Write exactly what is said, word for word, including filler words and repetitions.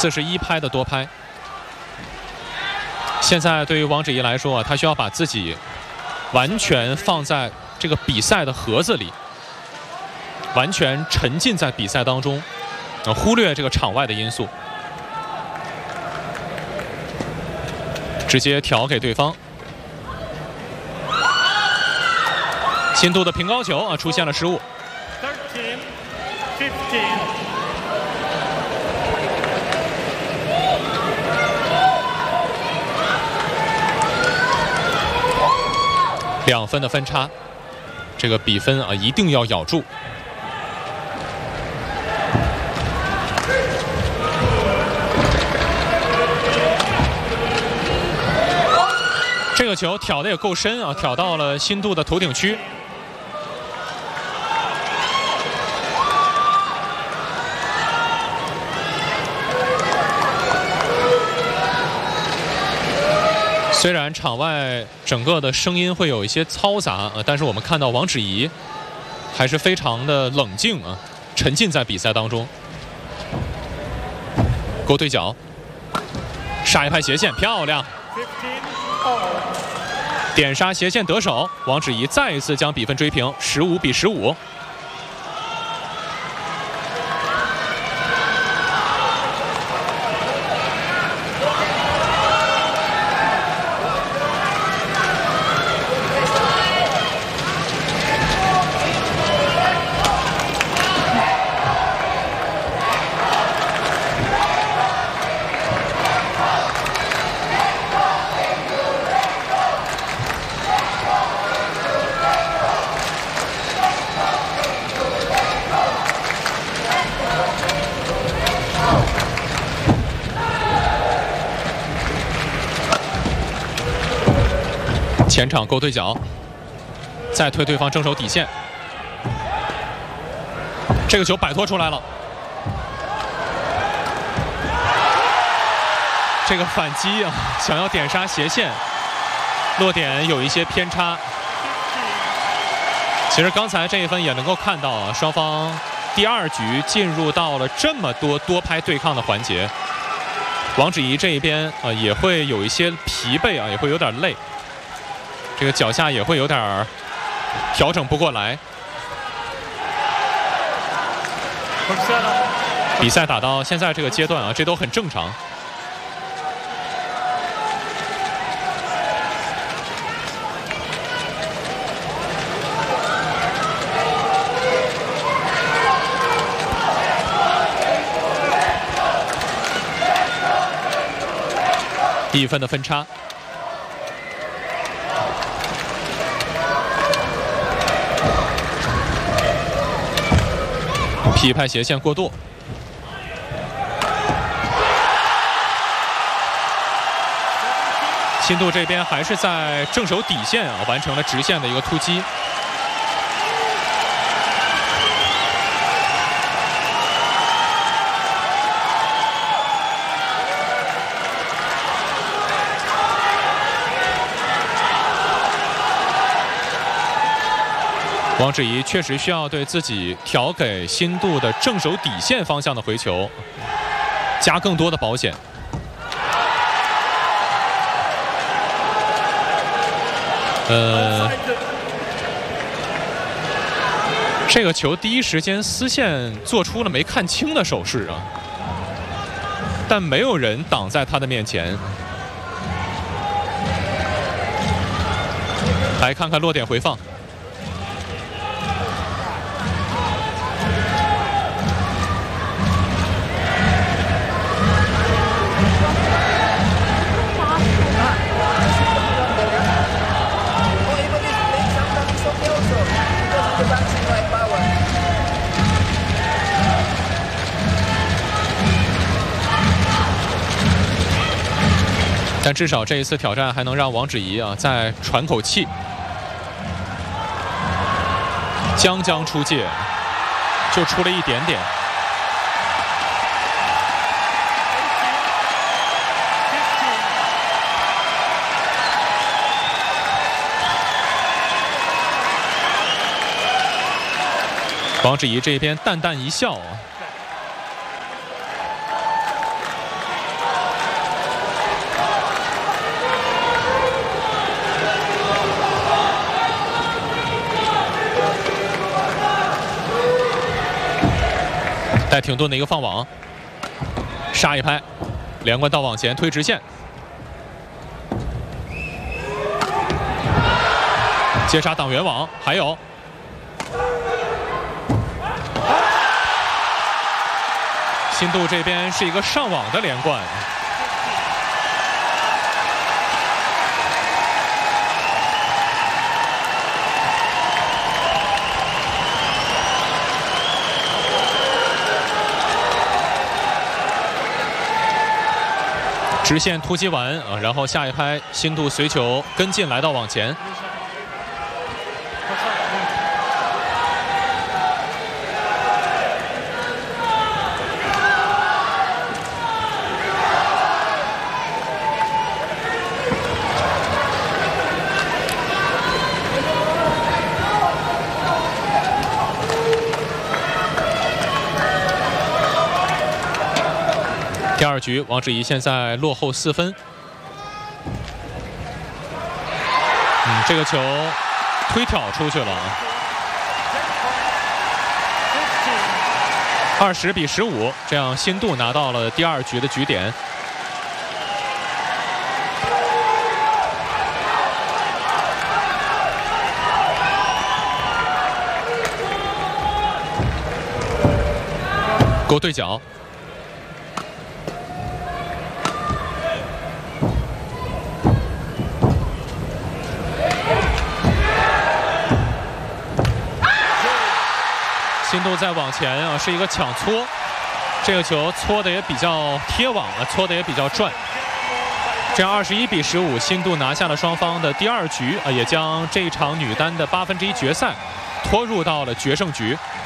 四十一拍的多拍。现在对于王芷怡来说啊，她需要把自己完全放在这个比赛的盒子里，完全沉浸在比赛当中，呃，忽略这个场外的因素，直接调给对方。新度的平高球啊，出现了失误。两分的分差，这个比分啊一定要咬住。这个球挑的也够深啊，挑到了新度的头顶区。虽然场外整个的声音会有一些嘈杂啊，但是我们看到王芷怡还是非常的冷静啊，沉浸在比赛当中。勾对角，杀一拍斜线，漂亮！点杀斜线得手，王芷怡再一次将比分追平，十五比十五。前场勾对角，再推对方正手底线，这个球摆脱出来了。这个反击啊，想要点杀斜线，落点有一些偏差。其实刚才这一分也能够看到啊，双方第二局进入到了这么多多拍对抗的环节，王芷怡这一边啊也会有一些疲惫啊，也会有点累。这个脚下也会有点调整不过来。比赛打到现在这个阶段啊，这都很正常。一分的分差。劈拍斜线过渡，新度这边还是在正手底线啊完成了直线的一个突击。王芷怡确实需要对自己调给新度的正手底线方向的回球加更多的保险。呃，这个球第一时间丝线做出了没看清的手势啊，但没有人挡在他的面前。来看看落点回放。但至少这一次挑战还能让王芷怡啊再喘口气。将将出界，就出了一点点。王芷怡这边淡淡一笑。 带停顿的一个放网，杀一拍，连贯到网前推直线，接杀挡圆网，还有新度这边是一个上网的连贯。 直线突击完啊，然后下一拍新度随球跟进来到网前，第二局，王芷怡现在落后四分。嗯，这个球推挑出去了，二十比十五，这样新度拿到了第二局的局点。勾对角。 新度在网前啊是一个抢搓，这个球搓的也比较贴网啊，搓的也比较转。这样二十一比十五，新度拿下了双方的第二局啊，也将这一场女单的八分之一决赛拖入到了决胜局。